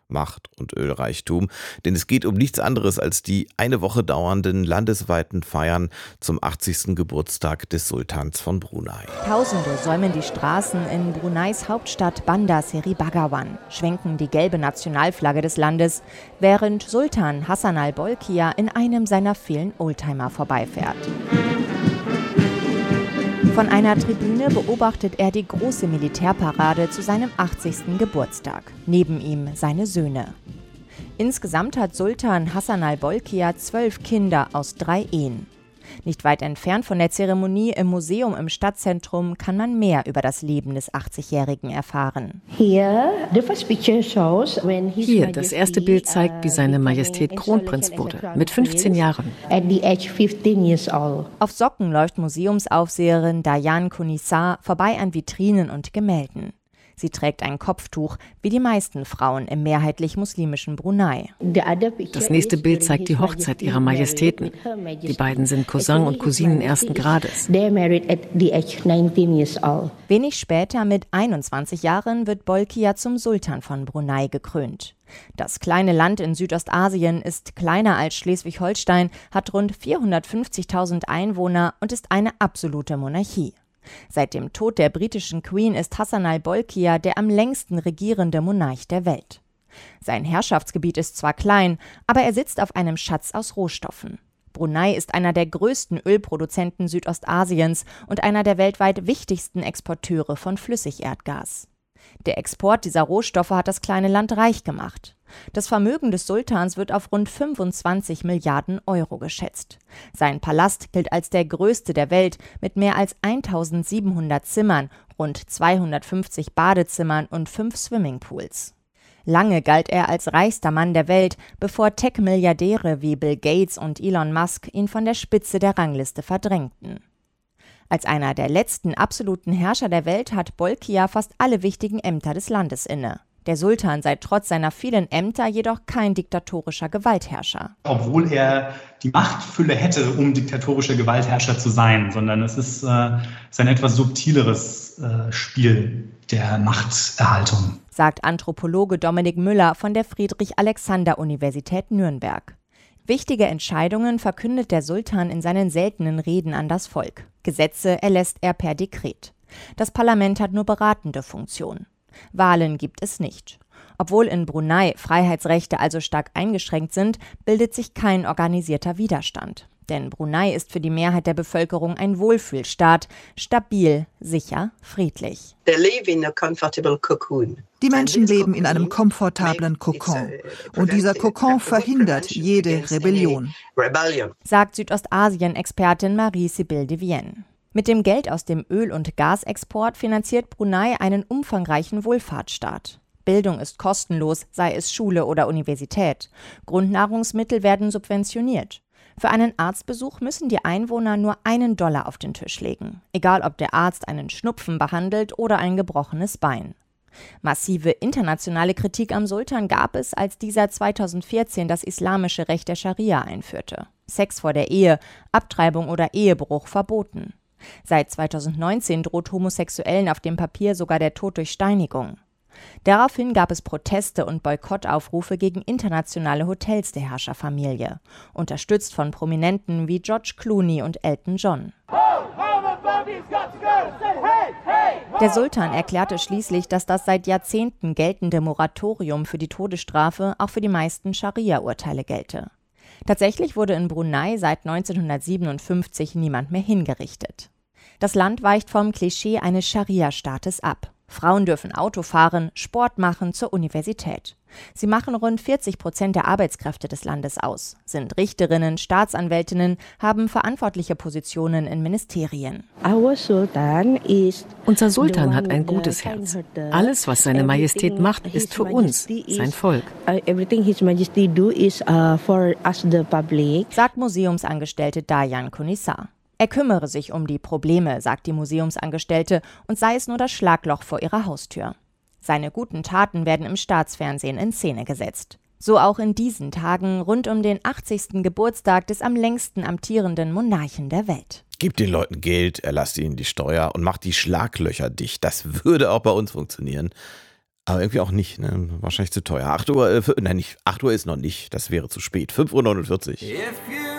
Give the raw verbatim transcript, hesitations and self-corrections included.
Macht und Ölreichtum, denn es geht um nichts anderes als die eine Woche dauernden landesweiten Feiern zum achtzigsten Geburtstag des Sultans von Brunei. Tausende säumen die Straßen in Bruneis Hauptstadt Bandar Seri Begawan, schwenken die gelbe Nationalflagge des Landes, während Sultan Hassan al-Bolkiah in einem seiner vielen Oldtimer vorbeifährt. Von einer Tribüne beobachtet er die große Militärparade zu seinem achtzigsten Geburtstag. Neben ihm seine Söhne. Insgesamt hat Sultan Hassan al-Bolkiah zwölf Kinder aus drei Ehen. Nicht weit entfernt von der Zeremonie im Museum im Stadtzentrum kann man mehr über das Leben des achtzigjährigen erfahren. Hier, das erste Bild zeigt, wie seine Majestät Kronprinz wurde, mit fünfzehn Jahren. Auf Socken läuft Museumsaufseherin Dayan Kunissar vorbei an Vitrinen und Gemälden. Sie trägt ein Kopftuch, wie die meisten Frauen im mehrheitlich muslimischen Brunei. Das nächste Bild zeigt die Hochzeit ihrer Majestäten. Die beiden sind Cousin und Cousinen ersten Grades. Wenig später, mit einundzwanzig Jahren, wird Bolkiah zum Sultan von Brunei gekrönt. Das kleine Land in Südostasien ist kleiner als Schleswig-Holstein, hat rund vierhundertfünfzigtausend Einwohner und ist eine absolute Monarchie. Seit dem Tod der britischen Queen ist Hassan al-Bolkiah der am längsten regierende Monarch der Welt. Sein Herrschaftsgebiet ist zwar klein, aber er sitzt auf einem Schatz aus Rohstoffen. Brunei ist einer der größten Ölproduzenten Südostasiens und einer der weltweit wichtigsten Exporteure von Flüssigerdgas. Der Export dieser Rohstoffe hat das kleine Land reich gemacht. Das Vermögen des Sultans wird auf rund fünfundzwanzig Milliarden Euro geschätzt. Sein Palast gilt als der größte der Welt mit mehr als eintausendsiebenhundert Zimmern, rund zweihundertfünfzig Badezimmern und fünf Swimmingpools. Lange galt er als reichster Mann der Welt, bevor Tech-Milliardäre wie Bill Gates und Elon Musk ihn von der Spitze der Rangliste verdrängten. Als einer der letzten absoluten Herrscher der Welt hat Bolkiah fast alle wichtigen Ämter des Landes inne. Der Sultan sei trotz seiner vielen Ämter jedoch kein diktatorischer Gewaltherrscher. Obwohl er die Machtfülle hätte, um diktatorischer Gewaltherrscher zu sein, sondern es ist, äh, ist ein etwas subtileres äh, Spiel der Machterhaltung, sagt Anthropologe Dominik Müller von der Friedrich-Alexander-Universität Nürnberg. Wichtige Entscheidungen verkündet der Sultan in seinen seltenen Reden an das Volk. Gesetze erlässt er per Dekret. Das Parlament hat nur beratende Funktion. Wahlen gibt es nicht. Obwohl in Brunei Freiheitsrechte also stark eingeschränkt sind, bildet sich kein organisierter Widerstand. Denn Brunei ist für die Mehrheit der Bevölkerung ein Wohlfühlstaat, stabil, sicher, friedlich. Die Menschen leben in einem komfortablen Kokon. Und dieser Kokon verhindert jede Rebellion, sagt Südostasien-Expertin Marie-Sibylle de Vienne. Mit dem Geld aus dem Öl- und Gasexport finanziert Brunei einen umfangreichen Wohlfahrtsstaat. Bildung ist kostenlos, sei es Schule oder Universität. Grundnahrungsmittel werden subventioniert. Für einen Arztbesuch müssen die Einwohner nur einen Dollar auf den Tisch legen, egal ob der Arzt einen Schnupfen behandelt oder ein gebrochenes Bein. Massive internationale Kritik am Sultan gab es, als dieser zweitausendvierzehn das islamische Recht der Scharia einführte. Sex vor der Ehe, Abtreibung oder Ehebruch verboten. Seit zweitausendneunzehn droht Homosexuellen auf dem Papier sogar der Tod durch Steinigung. Daraufhin gab es Proteste und Boykottaufrufe gegen internationale Hotels der Herrscherfamilie, unterstützt von Prominenten wie George Clooney und Elton John. Der Sultan erklärte schließlich, dass das seit Jahrzehnten geltende Moratorium für die Todesstrafe auch für die meisten Scharia-Urteile gelte. Tatsächlich wurde in Brunei seit neunzehnhundertsiebenundfünfzig niemand mehr hingerichtet. Das Land weicht vom Klischee eines Scharia-Staates ab. Frauen dürfen Auto fahren, Sport machen, zur Universität. Sie machen rund vierzig Prozent der Arbeitskräfte des Landes aus, sind Richterinnen, Staatsanwältinnen, haben verantwortliche Positionen in Ministerien. Unser Sultan hat ein gutes Herz. Alles, was seine Majestät macht, ist für uns, sein Volk, sagt Museumsangestellte Dayan Kunissar. Er kümmere sich um die Probleme, sagt die Museumsangestellte, und sei es nur das Schlagloch vor ihrer Haustür. Seine guten Taten werden im Staatsfernsehen in Szene gesetzt. So auch in diesen Tagen rund um den achtzigsten Geburtstag des am längsten amtierenden Monarchen der Welt. Gebt den Leuten Geld, erlasst ihnen die Steuer und macht die Schlaglöcher dicht. Das würde auch bei uns funktionieren. Aber irgendwie auch nicht, ne? Wahrscheinlich zu teuer. acht Uhr, äh, nein, nicht, acht Uhr ist noch nicht, das wäre zu spät. fünf Uhr neunundvierzig.